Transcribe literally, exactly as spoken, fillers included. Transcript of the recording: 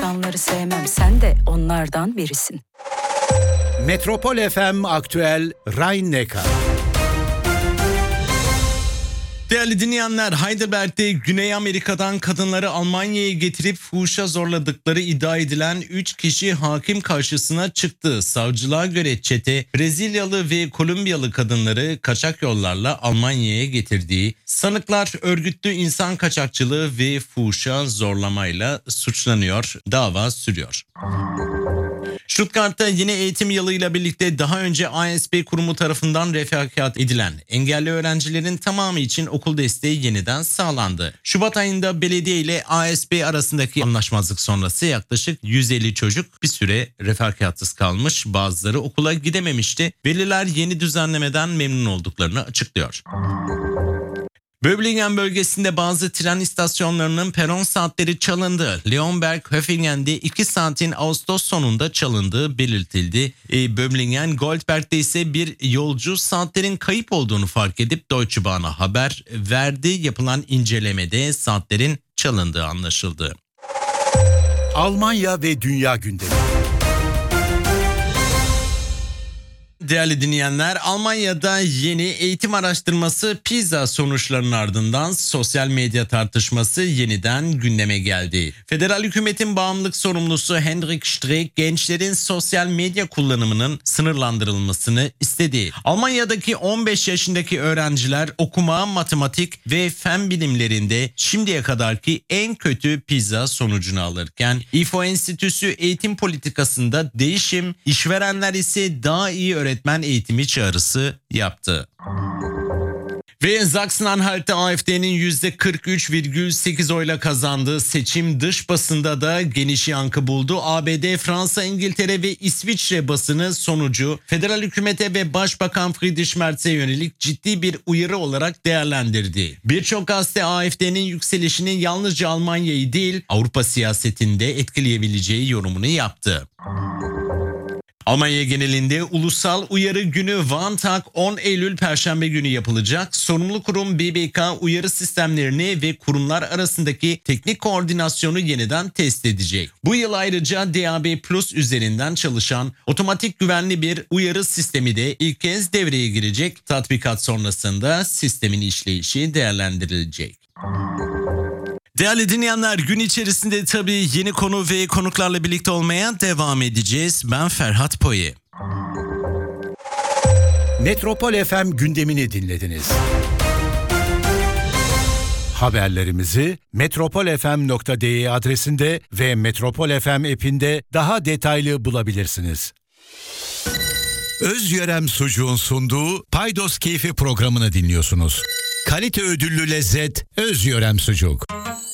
insanları sevmem, sen de onlardan birisin. Metropol F M Aktüel Rhein-Neckar. Değerli dinleyenler, Heidelberg'de Güney Amerika'dan kadınları Almanya'ya getirip fuhuşa zorladıkları iddia edilen üç kişi hakim karşısına çıktı. Savcılığa göre çete Brezilyalı ve Kolombiyalı kadınları kaçak yollarla Almanya'ya getirdiği, sanıklar örgütlü insan kaçakçılığı ve fuhuşa zorlamayla suçlanıyor. Dava sürüyor. Stuttgart'ta yeni eğitim yılıyla birlikte daha önce A S B kurumu tarafından refakat edilen engelli öğrencilerin tamamı için okul desteği yeniden sağlandı. Şubat ayında belediye ile A S B arasındaki anlaşmazlık sonrası yaklaşık yüz elli çocuk bir süre refakatsız kalmış, bazıları okula gidememişti. Veliler yeni düzenlemeden memnun olduklarını açıklıyor. Böblingen bölgesinde bazı tren istasyonlarının peron saatleri çalındı. Leonberg-Höfingen'de iki saatin Ağustos sonunda çalındığı belirtildi. E, Böblingen Goldberg'de ise bir yolcu saatlerin kayıp olduğunu fark edip Deutsche Bahn'a haber verdi. Yapılan incelemede saatlerin çalındığı anlaşıldı. Almanya ve dünya gündemi. Değerli dinleyenler, Almanya'da yeni eğitim araştırması PISA sonuçlarının ardından sosyal medya tartışması yeniden gündeme geldi. Federal hükümetin bağımlılık sorumlusu Hendrik Streeck gençlerin sosyal medya kullanımının sınırlandırılmasını istedi. Almanya'daki on beş yaşındaki öğrenciler okuma, matematik ve fen bilimlerinde şimdiye kadarki en kötü PISA sonucunu alırken İFO Enstitüsü eğitim politikasında değişim, işverenler ise daha iyi öğretmen eğitimi çağrısı yaptı. Ve Sachsen-Anhalt'ta A F D'nin yüzde kırk üç virgül sekiz oyla kazandığı seçim dış basında da geniş yankı buldu. A B D, Fransa, İngiltere ve İsviçre basını sonucu federal hükümete ve Başbakan Friedrich Merz'e yönelik ciddi bir uyarı olarak değerlendirdi. Birçok gazete A F D'nin yükselişinin yalnızca Almanya'yı değil Avrupa siyasetinde etkileyebileceği yorumunu yaptı. Almanya genelinde Ulusal Uyarı Günü Warntag on Eylül Perşembe günü yapılacak. Sorumlu kurum B B K uyarı sistemlerini ve kurumlar arasındaki teknik koordinasyonu yeniden test edecek. Bu yıl ayrıca D A B Plus üzerinden çalışan otomatik güvenli bir uyarı sistemi de ilk kez devreye girecek. Tatbikat sonrasında sistemin işleyişi değerlendirilecek. Değerli dinleyenler, gün içerisinde tabii yeni konu ve konuklarla birlikte olmaya devam edeceğiz. Ben Ferhat Poye. Metropol F M gündemini dinlediniz. Haberlerimizi metropol f m nokta d e adresinde ve Metropol F M app'inde daha detaylı bulabilirsiniz. Özyörem Sucuğun sunduğu Paydos Keyfi programını dinliyorsunuz. Kalite ödüllü lezzet Özyörem Sucuk.